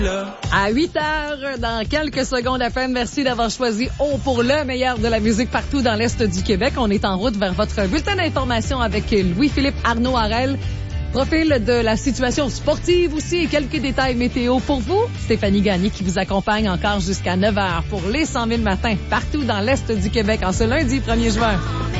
À 8h, dans quelques secondes à peine, merci d'avoir choisi O pour le meilleur de la musique partout dans l'Est du Québec. On est en route vers votre bulletin d'information avec Louis-Philippe Arnaud-Harel. Profil de la situation sportive aussi et quelques détails météo pour vous. Stéphanie Gagné qui vous accompagne encore jusqu'à 9h pour les 100 000 matins partout dans l'Est du Québec en ce lundi 1er juin.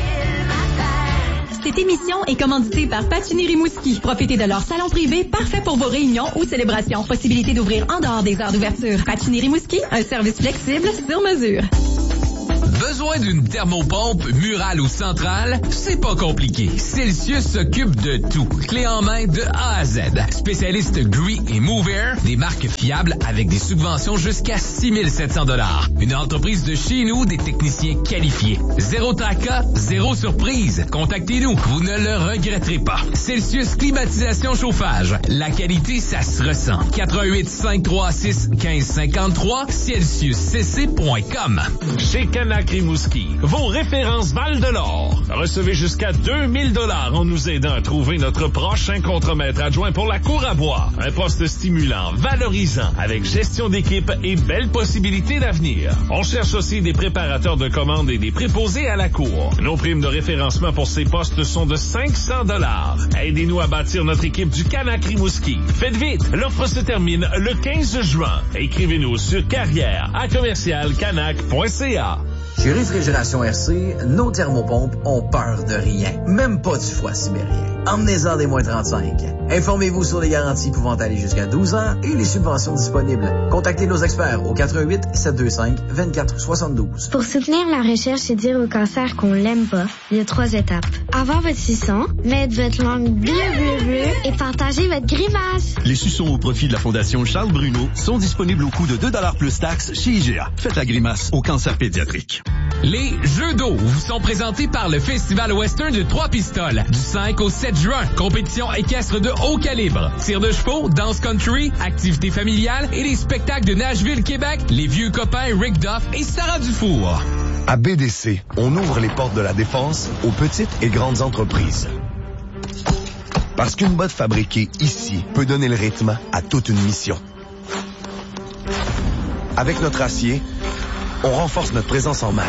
Cette émission est commanditée par Patinir Rimouski. Profitez de leur salon privé parfait pour vos réunions ou célébrations. Possibilité d'ouvrir en dehors des heures d'ouverture. Patinir Rimouski, un service flexible sur mesure. Besoin d'une thermopompe murale ou centrale? C'est pas compliqué. Celsius s'occupe de tout. Clé en main de A à Z. Spécialiste Gree et Move Air, des marques fiables avec des subventions jusqu'à 6 700 $. Une entreprise de chez nous, des techniciens qualifiés. Zéro tracas, zéro surprise. Contactez-nous, vous ne le regretterez pas. Celsius Climatisation Chauffage. La qualité, ça se ressent. 88 536 1553 CelsiusCC.com. Chez Canac Rimouski, vos références valent de l'or. Recevez jusqu'à 2000 $ en nous aidant à trouver notre prochain contremaître adjoint pour la cour à bois. Un poste stimulant, valorisant, avec gestion d'équipe et belles possibilités d'avenir. On cherche aussi des préparateurs de commandes et des préposés à la cour. Nos primes de référencement pour ces postes sont de 500 $. Aidez-nous à bâtir notre équipe du Canac Rimouski. Faites vite, l'offre se termine le 15 juin. Écrivez-nous sur carrière@commercialcanac.ca. Chez Réfrigération RC, nos thermopompes ont peur de rien, même pas du froid sibérien. Emmenez-en des moins 35. Informez-vous sur les garanties pouvant aller jusqu'à 12 ans et les subventions disponibles. Contactez nos experts au 88 725 24 72. Pour soutenir la recherche et dire au cancer qu'on l'aime pas, il y a 3 étapes. Avoir votre suçon, mettre votre langue bleue et partager votre grimace. Les suçons au profit de la Fondation Charles Bruno sont disponibles au coût de 2 $ plus taxes chez IGA. Faites la grimace au cancer pédiatrique. Les Jeux d'eau vous sont présentés par le Festival Western de Trois-Pistoles du 5 au 7 juin. Compétition équestre de haut calibre. Tir de chevaux, danse country, activités familiales et les spectacles de Nashville, Québec, les vieux copains Rick Duff et Sarah Dufour. À BDC, on ouvre les portes de la défense aux petites et grandes entreprises. Parce qu'une botte fabriquée ici peut donner le rythme à toute une mission. Avec notre acier, on renforce notre présence en mer.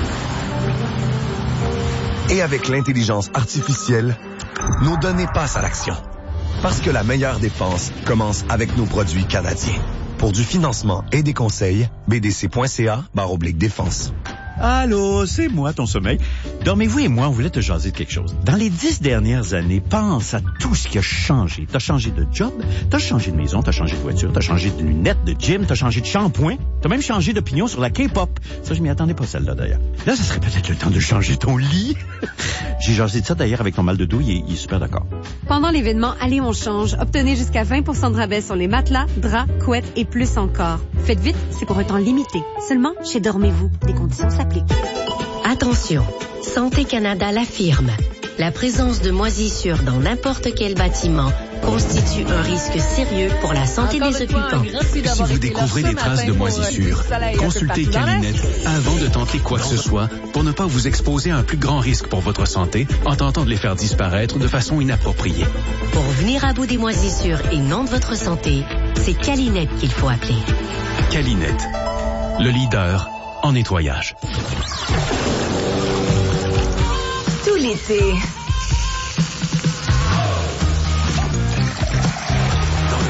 Et avec l'intelligence artificielle, nos données passent à l'action. Parce que la meilleure défense commence avec nos produits canadiens. Pour du financement et des conseils, bdc.ca/défense. Allô, c'est moi, ton sommeil. Dormez-vous et moi, on voulait te jaser de quelque chose. Dans les 10 dernières années, pense à tout ce qui a changé. T'as changé de job, t'as changé de maison, t'as changé de voiture, t'as changé de lunettes, de gym, t'as changé de shampoing, t'as même changé d'opinion sur la K-pop. Ça, je m'y attendais pas, celle-là, d'ailleurs. Là, ce serait peut-être le temps de changer ton lit. J'ai jasé de ça, d'ailleurs, avec ton mal de dos, il est super d'accord. Pendant l'événement Allez, on change, obtenez jusqu'à 20% de rabais sur les matelas, draps, couettes et plus encore. Faites vite, c'est pour un temps limité. Seulement chez Dormez-vous. Des conditions s'appliquent. Attention, Santé Canada l'affirme. La présence de moisissures dans n'importe quel bâtiment constitue un risque sérieux pour la santé des occupants. Si vous découvrez des traces de moisissures, consultez Calinette avant de tenter quoi que ce soit pour ne pas vous exposer à un plus grand risque pour votre santé en tentant de les faire disparaître de façon inappropriée. Pour venir à bout des moisissures et non de votre santé, c'est Calinette qu'il faut appeler. Calinette, le leader en nettoyage. Tout l'été,